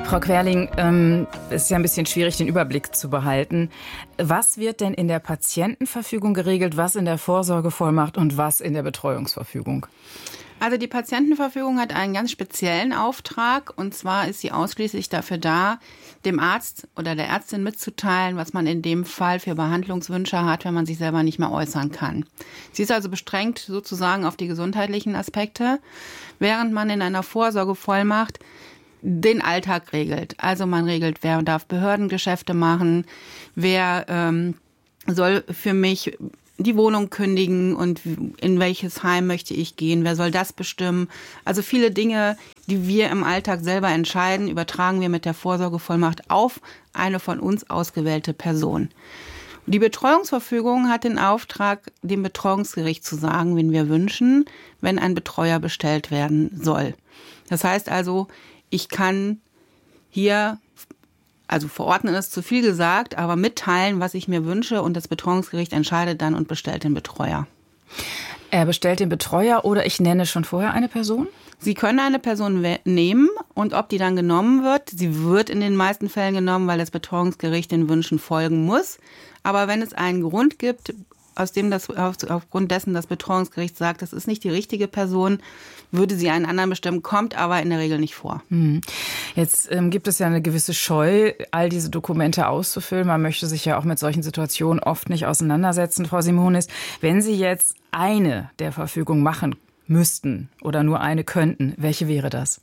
Frau Querling, es ist ja ein bisschen schwierig, den Überblick zu behalten. Was wird denn in der Patientenverfügung geregelt, was in der Vorsorgevollmacht und was in der Betreuungsverfügung? Also die Patientenverfügung hat einen ganz speziellen Auftrag, und zwar ist sie ausschließlich dafür da, dem Arzt oder der Ärztin mitzuteilen, was man in dem Fall für Behandlungswünsche hat, wenn man sich selber nicht mehr äußern kann. Sie ist also beschränkt sozusagen auf die gesundheitlichen Aspekte, während man in einer Vorsorgevollmacht den Alltag regelt. Also man regelt, wer darf Behördengeschäfte machen, wer soll für mich die Wohnung kündigen und in welches Heim möchte ich gehen, wer soll das bestimmen. Also viele Dinge, die wir im Alltag selber entscheiden, übertragen wir mit der Vorsorgevollmacht auf eine von uns ausgewählte Person. Die Betreuungsverfügung hat den Auftrag, dem Betreuungsgericht zu sagen, wen wir wünschen, wenn ein Betreuer bestellt werden soll. Das heißt also, ich kann hier, also verordnen ist zu viel gesagt, aber mitteilen, was ich mir wünsche, und das Betreuungsgericht entscheidet dann und bestellt den Betreuer. Er bestellt den Betreuer oder ich nenne schon vorher eine Person? Sie können eine Person nehmen, und ob die dann genommen wird, sie wird in den meisten Fällen genommen, weil das Betreuungsgericht den Wünschen folgen muss. Aber wenn es einen Grund gibt, aufgrund dessen das Betreuungsgericht sagt, das ist nicht die richtige Person, würde sie einen anderen bestimmen, kommt aber in der Regel nicht vor. Jetzt gibt es ja eine gewisse Scheu, all diese Dokumente auszufüllen. Man möchte sich ja auch mit solchen Situationen oft nicht auseinandersetzen. Frau Simonis, wenn Sie jetzt eine der Verfügung machen müssten oder nur eine könnten, welche wäre das?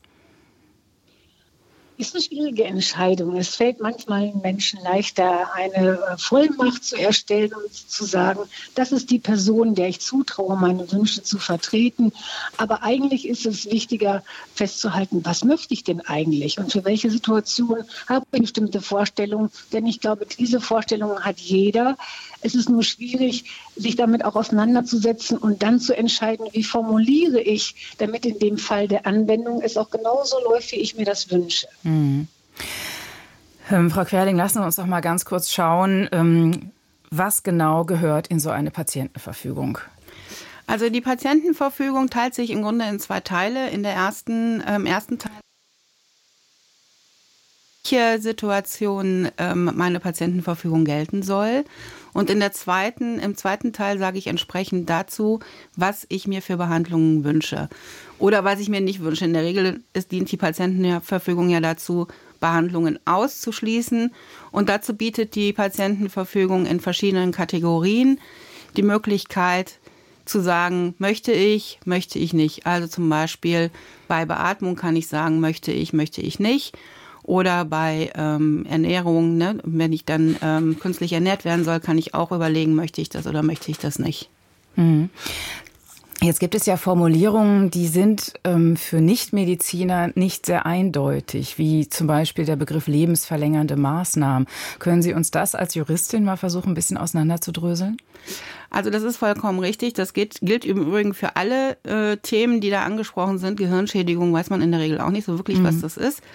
Ist eine schwierige Entscheidung. Es fällt manchmal Menschen leichter, eine Vollmacht zu erstellen und zu sagen, das ist die Person, der ich zutraue, meine Wünsche zu vertreten. Aber eigentlich ist es wichtiger festzuhalten, was möchte ich denn eigentlich und für welche Situation habe ich bestimmte Vorstellungen. Denn ich glaube, diese Vorstellungen hat jeder. Es ist nur schwierig, sich damit auch auseinanderzusetzen und dann zu entscheiden, wie formuliere ich, damit in dem Fall der Anwendung es auch genauso läuft, wie ich mir das wünsche. Frau Querling, lassen Sie uns doch mal ganz kurz schauen, was genau gehört in so eine Patientenverfügung? Also die Patientenverfügung teilt sich im Grunde in zwei Teile. In der ersten Teil, welche Situation meine Patientenverfügung gelten soll. Und im zweiten Teil sage ich entsprechend dazu, was ich mir für Behandlungen wünsche. Oder was ich mir nicht wünsche. In der Regel dient die Patientenverfügung ja dazu, Behandlungen auszuschließen. Und dazu bietet die Patientenverfügung in verschiedenen Kategorien die Möglichkeit zu sagen, möchte ich nicht. Also zum Beispiel bei Beatmung kann ich sagen, möchte ich nicht. Oder bei Ernährung, ne? Wenn ich dann künstlich ernährt werden soll, kann ich auch überlegen, möchte ich das oder möchte ich das nicht. Jetzt gibt es ja Formulierungen, die sind für Nichtmediziner nicht sehr eindeutig, wie zum Beispiel der Begriff lebensverlängernde Maßnahmen. Können Sie uns das als Juristin mal versuchen, ein bisschen auseinanderzudröseln? Also das ist vollkommen richtig. Das gilt im Übrigen für alle Themen, die da angesprochen sind. Gehirnschädigung weiß man in der Regel auch nicht so wirklich, was das ist.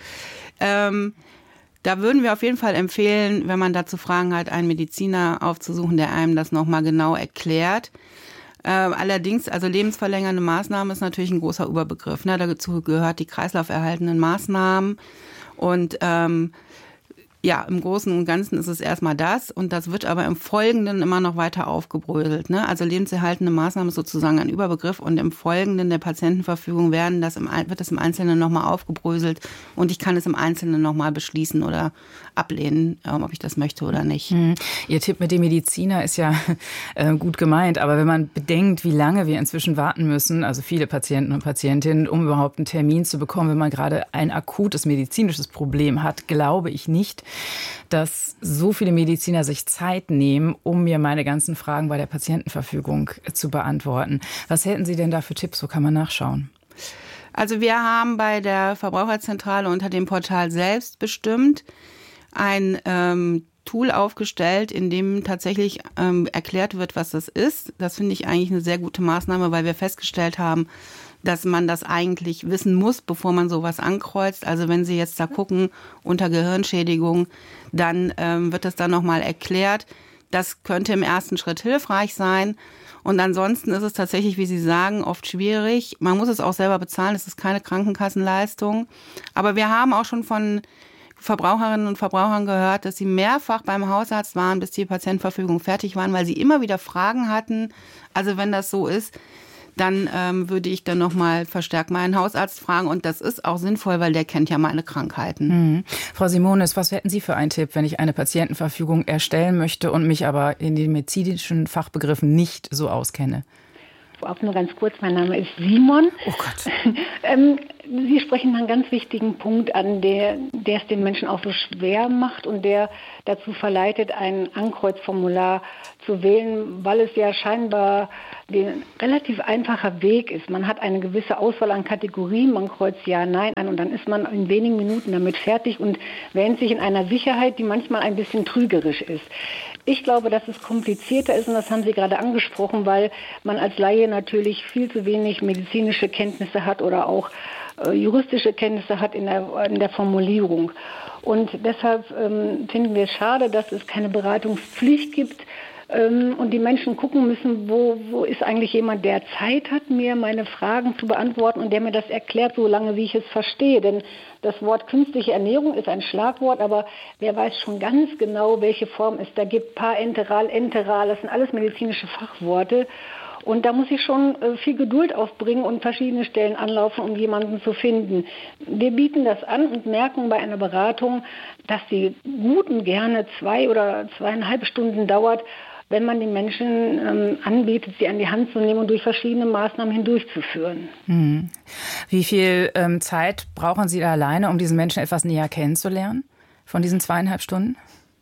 Da würden wir auf jeden Fall empfehlen, wenn man dazu Fragen hat, einen Mediziner aufzusuchen, der einem das nochmal genau erklärt. Allerdings, also lebensverlängernde Maßnahmen ist natürlich ein großer Überbegriff. Ne? Dazu gehört die kreislauferhaltenden Maßnahmen. Und ja, im Großen und Ganzen ist es erstmal das. Und das wird aber im Folgenden immer noch weiter aufgebröselt. Ne? Also lebenserhaltende Maßnahmen ist sozusagen ein Überbegriff. Und im Folgenden der Patientenverfügung wird das im Einzelnen nochmal aufgebröselt. Und ich kann es im Einzelnen nochmal beschließen oder ablehnen, ob ich das möchte oder nicht. Ihr Tipp mit dem Mediziner ist ja gut gemeint. Aber wenn man bedenkt, wie lange wir inzwischen warten müssen, also viele Patienten und Patientinnen, um überhaupt einen Termin zu bekommen, wenn man gerade ein akutes medizinisches Problem hat, glaube ich nicht, dass so viele Mediziner sich Zeit nehmen, um mir meine ganzen Fragen bei der Patientenverfügung zu beantworten. Was hätten Sie denn da für Tipps? Wo kann man nachschauen? Also wir haben bei der Verbraucherzentrale unter dem Portal Selbstbestimmt ein Tool aufgestellt, in dem tatsächlich erklärt wird, was das ist. Das finde ich eigentlich eine sehr gute Maßnahme, weil wir festgestellt haben, dass man das eigentlich wissen muss, bevor man sowas ankreuzt. Also wenn Sie jetzt da gucken unter Gehirnschädigung, dann wird das dann nochmal erklärt. Das könnte im ersten Schritt hilfreich sein. Und ansonsten ist es tatsächlich, wie Sie sagen, oft schwierig. Man muss es auch selber bezahlen, es ist keine Krankenkassenleistung. Aber wir haben auch schon von Verbraucherinnen und Verbrauchern gehört, dass sie mehrfach beim Hausarzt waren, bis die Patientenverfügung fertig waren, weil sie immer wieder Fragen hatten. Also wenn das so ist, dann würde ich dann nochmal verstärkt meinen Hausarzt fragen. Und das ist auch sinnvoll, weil der kennt ja meine Krankheiten. Mhm. Frau Simonis, was hätten Sie für einen Tipp, wenn ich eine Patientenverfügung erstellen möchte und mich aber in den medizinischen Fachbegriffen nicht so auskenne? Auch nur ganz kurz, mein Name ist Simon. Oh Gott. Sie sprechen einen ganz wichtigen Punkt an, der es den Menschen auch so schwer macht und der dazu verleitet, ein Ankreuzformular zu wählen, weil es ja scheinbar ein relativ einfacher Weg ist. Man hat eine gewisse Auswahl an Kategorien, man kreuzt Ja, Nein an und dann ist man in wenigen Minuten damit fertig und wähnt sich in einer Sicherheit, die manchmal ein bisschen trügerisch ist. Ich glaube, dass es komplizierter ist und das haben Sie gerade angesprochen, weil man als Laie natürlich viel zu wenig medizinische Kenntnisse hat oder auch juristische Kenntnisse hat in der Formulierung. Und deshalb finden wir es schade, dass es keine Beratungspflicht gibt und die Menschen gucken müssen, wo ist eigentlich jemand, der Zeit hat, mir meine Fragen zu beantworten und der mir das erklärt, so lange wie ich es verstehe. Denn das Wort künstliche Ernährung ist ein Schlagwort, aber wer weiß schon ganz genau, welche Form es da gibt. Parenteral, enteral, das sind alles medizinische Fachworte. Und da muss ich schon viel Geduld aufbringen und verschiedene Stellen anlaufen, um jemanden zu finden. Wir bieten das an und merken bei einer Beratung, dass sie gut und gerne 2 oder 2,5 Stunden dauert, wenn man den Menschen anbietet, sie an die Hand zu nehmen und durch verschiedene Maßnahmen hindurchzuführen. Hm. Wie viel Zeit brauchen Sie da alleine, um diesen Menschen etwas näher kennenzulernen von diesen 2,5 Stunden?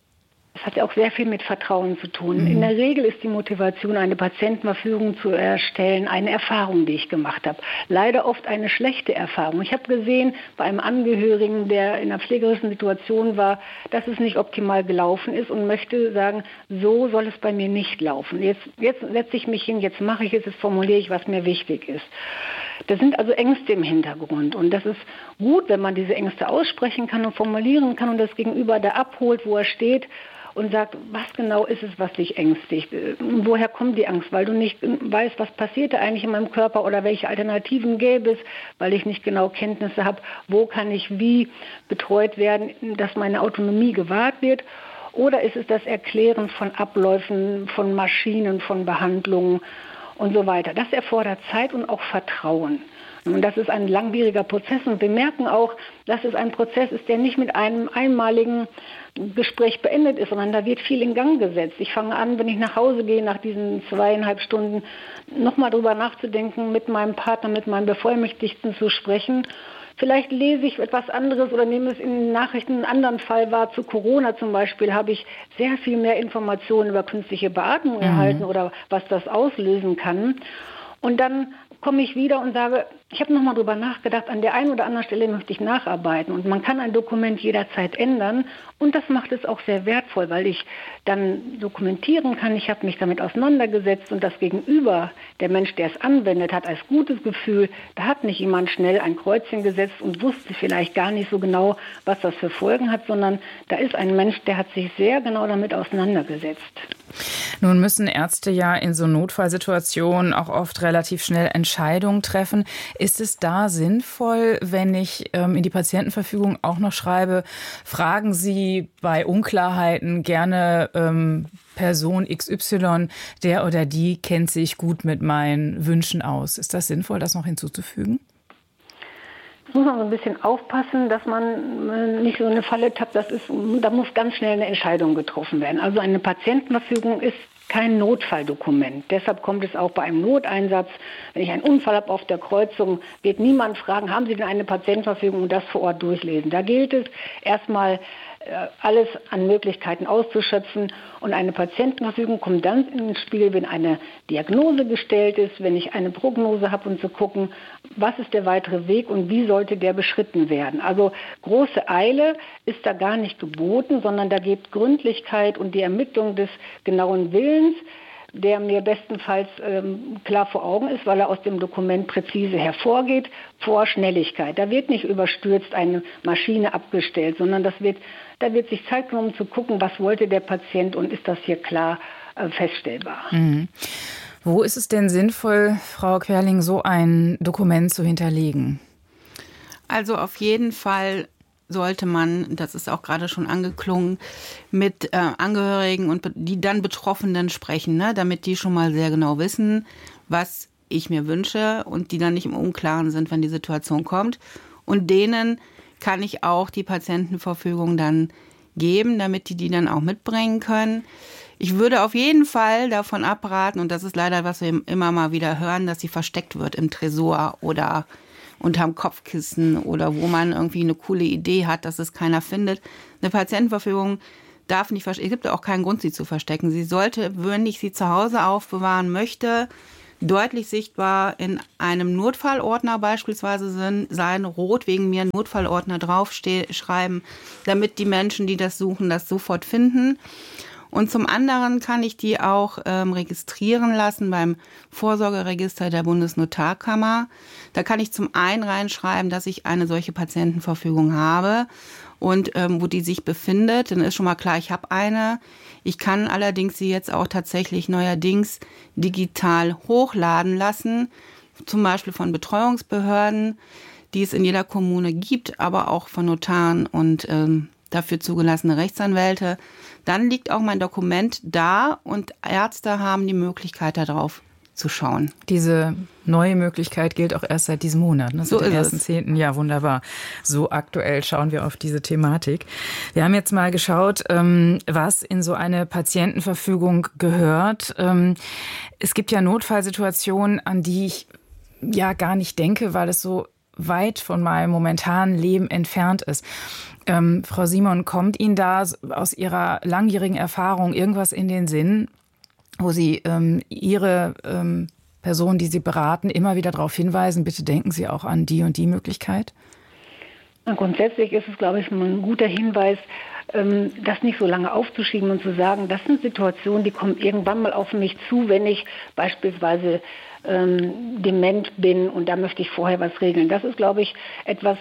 Das hat ja auch sehr viel mit Vertrauen zu tun. In der Regel ist die Motivation, eine Patientenverfügung zu erstellen, eine Erfahrung, die ich gemacht habe. Leider oft eine schlechte Erfahrung. Ich habe gesehen, bei einem Angehörigen, der in einer pflegerischen Situation war, dass es nicht optimal gelaufen ist und möchte sagen, so soll es bei mir nicht laufen. Jetzt setze ich mich hin, jetzt mache ich es, jetzt formuliere ich, was mir wichtig ist. Das sind also Ängste im Hintergrund und das ist gut, wenn man diese Ängste aussprechen kann und formulieren kann und das Gegenüber da abholt, wo er steht und sagt, was genau ist es, was dich ängstigt? Woher kommt die Angst? Weil du nicht weißt, was passiert da eigentlich in meinem Körper oder welche Alternativen gäbe es, weil ich nicht genau Kenntnisse habe, wo kann ich wie betreut werden, dass meine Autonomie gewahrt wird? Oder ist es das Erklären von Abläufen, von Maschinen, von Behandlungen und so weiter? Das erfordert Zeit und auch Vertrauen. Und das ist ein langwieriger Prozess. Und wir merken auch, dass es ein Prozess ist, der nicht mit einem einmaligen Gespräch beendet ist, sondern da wird viel in Gang gesetzt. Ich fange an, wenn ich nach Hause gehe, nach diesen 2,5 Stunden, nochmal drüber nachzudenken, mit meinem Partner, mit meinem Bevollmächtigten zu sprechen. Vielleicht lese ich etwas anderes oder nehme es in den Nachrichten einen anderen Fall wahr. Zu Corona zum Beispiel habe ich sehr viel mehr Informationen über künstliche Beatmung erhalten oder was das auslösen kann. Und dann komme ich wieder und sage, ich habe nochmal drüber nachgedacht, an der einen oder anderen Stelle möchte ich nacharbeiten. Und man kann ein Dokument jederzeit ändern und das macht es auch sehr wertvoll, weil ich dann dokumentieren kann, ich habe mich damit auseinandergesetzt und das Gegenüber, der Mensch, der es anwendet, hat als gutes Gefühl, da hat nicht jemand schnell ein Kreuzchen gesetzt und wusste vielleicht gar nicht so genau, was das für Folgen hat, sondern da ist ein Mensch, der hat sich sehr genau damit auseinandergesetzt. Nun müssen Ärzte ja in so Notfallsituationen auch oft relativ schnell Entscheidungen treffen. Ist es da sinnvoll, wenn ich in die Patientenverfügung auch noch schreibe, fragen Sie bei Unklarheiten gerne Person XY, der oder die kennt sich gut mit meinen Wünschen aus. Ist das sinnvoll, das noch hinzuzufügen? Muss man so ein bisschen aufpassen, dass man nicht so eine Falle tappt. Da muss ganz schnell eine Entscheidung getroffen werden. Also eine Patientenverfügung ist kein Notfalldokument. Deshalb kommt es auch bei einem Noteinsatz, wenn ich einen Unfall habe auf der Kreuzung, wird niemand fragen, haben Sie denn eine Patientenverfügung und das vor Ort durchlesen. Da gilt es erstmal alles an Möglichkeiten auszuschöpfen und eine Patientenverfügung kommt dann ins Spiel, wenn eine Diagnose gestellt ist, wenn ich eine Prognose habe und zu gucken, was ist der weitere Weg und wie sollte der beschritten werden. Also große Eile ist da gar nicht geboten, sondern da geht Gründlichkeit und die Ermittlung des genauen Willens, der mir bestenfalls klar vor Augen ist, weil er aus dem Dokument präzise hervorgeht, vor Schnelligkeit. Da wird nicht überstürzt eine Maschine abgestellt, sondern da wird sich Zeit genommen zu gucken, was wollte der Patient und ist das hier klar feststellbar. Mhm. Wo ist es denn sinnvoll, Frau Querling, so ein Dokument zu hinterlegen? Also auf jeden Fall sollte man, das ist auch gerade schon angeklungen, mit Angehörigen und die dann Betroffenen sprechen, ne? Damit die schon mal sehr genau wissen, was ich mir wünsche und die dann nicht im Unklaren sind, wenn die Situation kommt. Und denen kann ich auch die Patientenverfügung dann geben, damit die dann auch mitbringen können. Ich würde auf jeden Fall davon abraten, und das ist leider, was wir immer mal wieder hören, dass sie versteckt wird im Tresor oder unterm Kopfkissen oder wo man irgendwie eine coole Idee hat, dass es keiner findet. Eine Patientenverfügung darf nicht versteckt, es gibt auch keinen Grund, sie zu verstecken. Sie sollte, wenn ich sie zu Hause aufbewahren möchte, deutlich sichtbar in einem Notfallordner beispielsweise sein, rot wegen mir Notfallordner draufschreiben, damit die Menschen, die das suchen, das sofort finden. Und zum anderen kann ich die auch registrieren lassen beim Vorsorgeregister der Bundesnotarkammer. Da kann ich zum einen reinschreiben, dass ich eine solche Patientenverfügung habe und wo die sich befindet. Dann ist schon mal klar, ich habe eine. Ich kann allerdings sie jetzt auch tatsächlich neuerdings digital hochladen lassen, zum Beispiel von Betreuungsbehörden, die es in jeder Kommune gibt, aber auch von Notaren und dafür zugelassene Rechtsanwälte. Dann liegt auch mein Dokument da und Ärzte haben die Möglichkeit, darauf zu schauen. Diese neue Möglichkeit gilt auch erst seit diesem Monat, ne? So seit dem ist 1.10. Ja, wunderbar. So aktuell schauen wir auf diese Thematik. Wir haben jetzt mal geschaut, was in so eine Patientenverfügung gehört. Es gibt ja Notfallsituationen, an die ich ja gar nicht denke, weil es so weit von meinem momentanen Leben entfernt ist. Frau Simon, kommt Ihnen da aus Ihrer langjährigen Erfahrung irgendwas in den Sinn, wo Sie Ihre Person, die Sie beraten, immer wieder darauf hinweisen, bitte denken Sie auch an die und die Möglichkeit? Na, grundsätzlich ist es, glaube ich, ein guter Hinweis, das nicht so lange aufzuschieben und zu sagen, das sind Situationen, die kommen irgendwann mal auf mich zu, wenn ich beispielsweise dement bin und da möchte ich vorher was regeln. Das ist, glaube ich, etwas,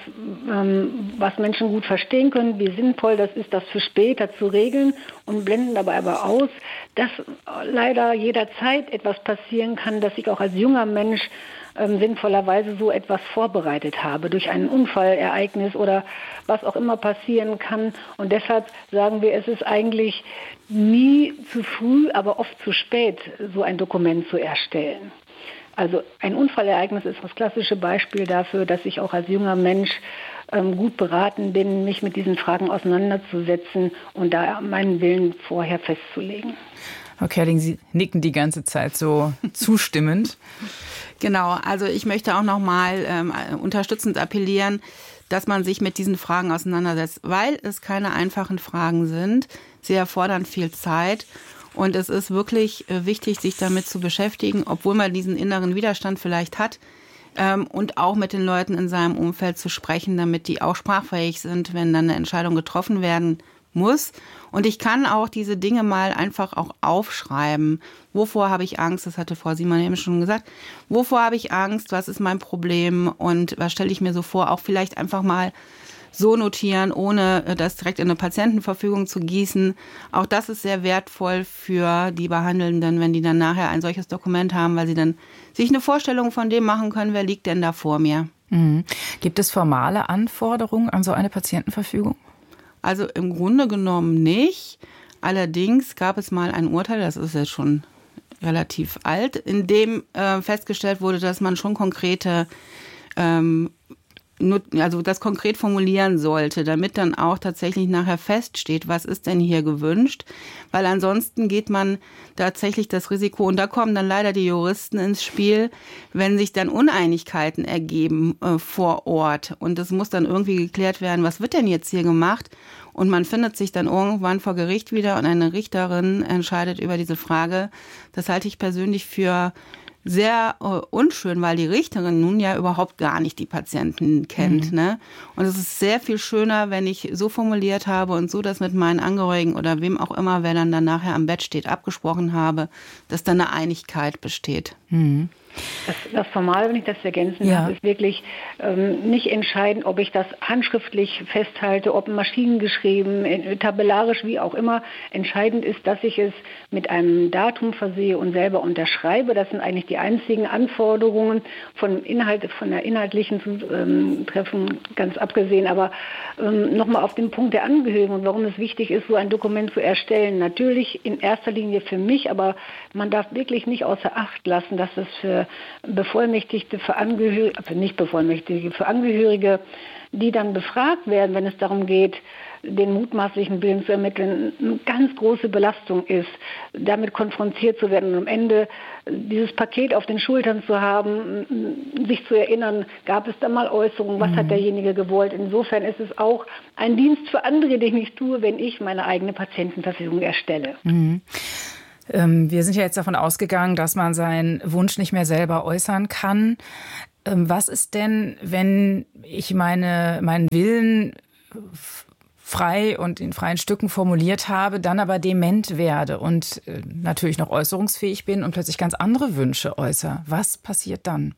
was Menschen gut verstehen können, wie sinnvoll das ist, das für später zu regeln und blenden dabei aber aus, dass leider jederzeit etwas passieren kann, dass ich auch als junger Mensch sinnvollerweise so etwas vorbereitet habe, durch ein Unfallereignis oder was auch immer passieren kann. Und deshalb sagen wir, es ist eigentlich nie zu früh, aber oft zu spät, so ein Dokument zu erstellen. Also ein Unfallereignis ist das klassische Beispiel dafür, dass ich auch als junger Mensch gut beraten bin, mich mit diesen Fragen auseinanderzusetzen und da meinen Willen vorher festzulegen. Frau Kerling, Sie nicken die ganze Zeit so zustimmend. Genau, also ich möchte auch nochmal unterstützend appellieren, dass man sich mit diesen Fragen auseinandersetzt, weil es keine einfachen Fragen sind. Sie erfordern viel Zeit. Und es ist wirklich wichtig, sich damit zu beschäftigen, obwohl man diesen inneren Widerstand vielleicht hat, und auch mit den Leuten in seinem Umfeld zu sprechen, damit die auch sprachfähig sind, wenn dann eine Entscheidung getroffen werden muss. Und ich kann auch diese Dinge mal einfach auch aufschreiben. Wovor habe ich Angst? Das hatte Frau Simon eben schon gesagt. Wovor habe ich Angst? Was ist mein Problem? Und was stelle ich mir so vor? Auch vielleicht einfach mal so notieren, ohne das direkt in eine Patientenverfügung zu gießen. Auch das ist sehr wertvoll für die Behandelnden, wenn die dann nachher ein solches Dokument haben, weil sie dann sich eine Vorstellung von dem machen können, wer liegt denn da vor mir. Mhm. Gibt es formale Anforderungen an so eine Patientenverfügung? Also im Grunde genommen nicht. Allerdings gab es mal ein Urteil, das ist jetzt schon relativ alt, in dem festgestellt wurde, dass man schon konkrete also das konkret formulieren sollte, damit dann auch tatsächlich nachher feststeht, was ist denn hier gewünscht, weil ansonsten geht man tatsächlich das Risiko, und da kommen dann leider die Juristen ins Spiel, wenn sich dann Uneinigkeiten ergeben vor Ort und es muss dann irgendwie geklärt werden, was wird denn jetzt hier gemacht, und man findet sich dann irgendwann vor Gericht wieder und eine Richterin entscheidet über diese Frage. Das halte ich persönlich für sehr unschön, weil die Richterin nun ja überhaupt gar nicht die Patienten kennt. Ne? Und es ist sehr viel schöner, wenn ich so formuliert habe und so das mit meinen Angehörigen oder wem auch immer, wer dann nachher am Bett steht, abgesprochen habe, dass dann eine Einigkeit besteht. Mhm. Das Formale, wenn ich das ergänzen darf, ist wirklich nicht entscheidend, ob ich das handschriftlich festhalte, ob maschinengeschrieben, tabellarisch, wie auch immer. Entscheidend ist, dass ich es mit einem Datum versehe und selber unterschreibe. Das sind eigentlich die einzigen Anforderungen von der inhaltlichen Treffen ganz abgesehen. Aber nochmal auf den Punkt der Angehörigen und warum es wichtig ist, so ein Dokument zu erstellen. Natürlich in erster Linie für mich, aber man darf wirklich nicht außer Acht lassen, dass es für Bevollmächtigte, für Angehörige, die dann befragt werden, wenn es darum geht, den mutmaßlichen Willen zu ermitteln, eine ganz große Belastung ist, damit konfrontiert zu werden und am Ende dieses Paket auf den Schultern zu haben, sich zu erinnern, gab es da mal Äußerungen, was hat derjenige gewollt. Insofern ist es auch ein Dienst für andere, den ich tue, wenn ich meine eigene Patientenverfügung erstelle. Mhm. Wir sind ja jetzt davon ausgegangen, dass man seinen Wunsch nicht mehr selber äußern kann. Was ist denn, wenn ich meinen Willen frei und in freien Stücken formuliert habe, dann aber dement werde und natürlich noch äußerungsfähig bin und plötzlich ganz andere Wünsche äußere? Was passiert dann?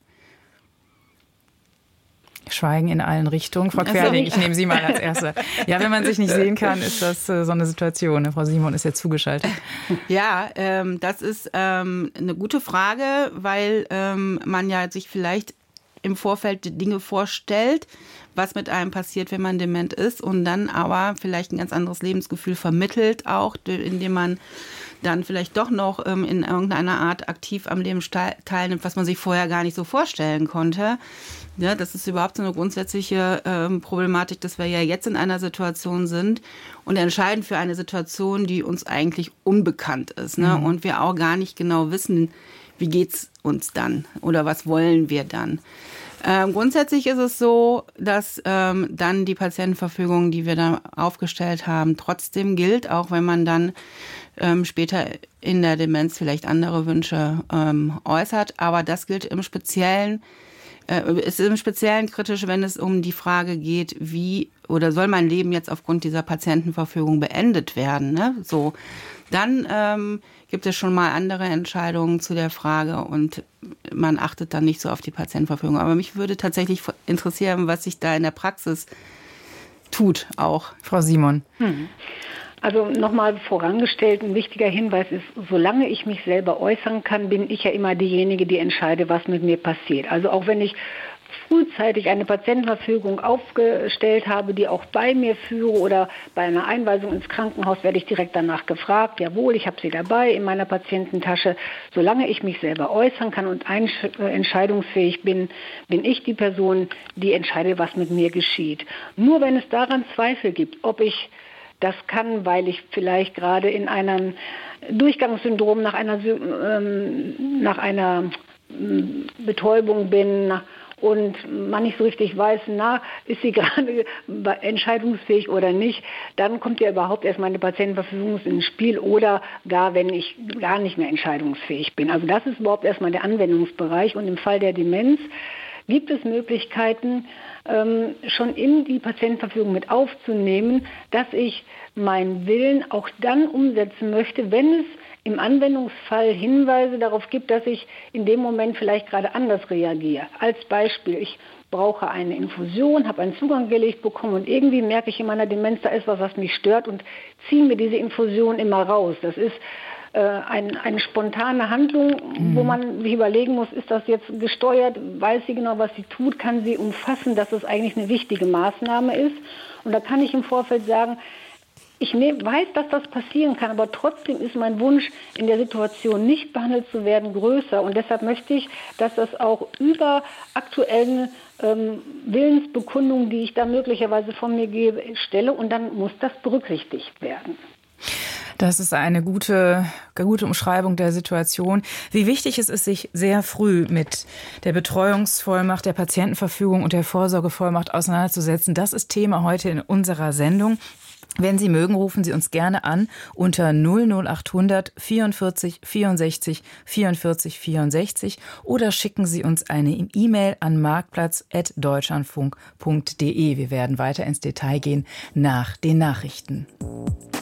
Schweigen in allen Richtungen. Frau Querling, ich nehme Sie mal als Erste. Ja, wenn man sich nicht sehen kann, ist das so eine Situation. Frau Simon ist jetzt zugeschaltet. Ja, das ist eine gute Frage, weil man ja sich vielleicht im Vorfeld Dinge vorstellt, was mit einem passiert, wenn man dement ist und dann aber vielleicht ein ganz anderes Lebensgefühl vermittelt, auch indem man dann vielleicht doch noch in irgendeiner Art aktiv am Leben teilnimmt, was man sich vorher gar nicht so vorstellen konnte. Ja, das ist überhaupt so eine grundsätzliche Problematik, dass wir ja jetzt in einer Situation sind und entscheiden für eine Situation, die uns eigentlich unbekannt ist, ne? Und wir auch gar nicht genau wissen, wie geht's uns dann oder was wollen wir dann. Grundsätzlich ist es so, dass dann die Patientenverfügung, die wir da aufgestellt haben, trotzdem gilt, auch wenn man dann später in der Demenz vielleicht andere Wünsche äußert. Aber das gilt im Speziellen, ist im Speziellen kritisch, wenn es um die Frage geht, wie oder soll mein Leben jetzt aufgrund dieser Patientenverfügung beendet werden, ne? So, dann gibt es schon mal andere Entscheidungen zu der Frage und man achtet dann nicht so auf die Patientenverfügung. Aber mich würde tatsächlich interessieren, was sich da in der Praxis tut auch. Frau Simon. Also nochmal vorangestellt, ein wichtiger Hinweis ist, solange ich mich selber äußern kann, bin ich ja immer diejenige, die entscheide, was mit mir passiert. Also auch wenn ich frühzeitig eine Patientenverfügung aufgestellt habe, die auch bei mir führe oder bei einer Einweisung ins Krankenhaus, werde ich direkt danach gefragt. Jawohl, ich habe sie dabei in meiner Patiententasche. Solange ich mich selber äußern kann und entscheidungsfähig bin, bin ich die Person, die entscheidet, was mit mir geschieht. Nur wenn es daran Zweifel gibt, ob ich das kann, weil ich vielleicht gerade in einem Durchgangssyndrom nach einer Betäubung bin und man nicht so richtig weiß, ist sie gerade entscheidungsfähig oder nicht, dann kommt ja überhaupt erst meine Patientenverfügung ins Spiel oder gar, wenn ich gar nicht mehr entscheidungsfähig bin. Also das ist überhaupt erstmal der Anwendungsbereich und im Fall der Demenz gibt es Möglichkeiten, schon in die Patientenverfügung mit aufzunehmen, dass ich meinen Willen auch dann umsetzen möchte, wenn es im Anwendungsfall Hinweise darauf gibt, dass ich in dem Moment vielleicht gerade anders reagiere. Als Beispiel, ich brauche eine Infusion, habe einen Zugang gelegt bekommen und irgendwie merke ich in meiner Demenz, da ist was mich stört und ziehe mir diese Infusion immer raus. Das ist eine spontane Handlung, wo man sich überlegen muss, ist das jetzt gesteuert, weiß sie genau, was sie tut, kann sie umfassen, dass es eigentlich eine wichtige Maßnahme ist. Und da kann ich im Vorfeld sagen, ich weiß, dass das passieren kann, aber trotzdem ist mein Wunsch, in der Situation nicht behandelt zu werden, größer. Und deshalb möchte ich, dass das auch über aktuellen Willensbekundungen, die ich da möglicherweise von mir gebe, stelle. Und dann muss das berücksichtigt werden. Das ist eine gute Umschreibung der Situation. Wie wichtig es ist, sich sehr früh mit der Betreuungsvollmacht, der Patientenverfügung und der Vorsorgevollmacht auseinanderzusetzen. Das ist Thema heute in unserer Sendung. Wenn Sie mögen, rufen Sie uns gerne an unter 00800 44 64 44 64 oder schicken Sie uns eine E-Mail an marktplatz@deutschlandfunk.de. Wir werden weiter ins Detail gehen nach den Nachrichten.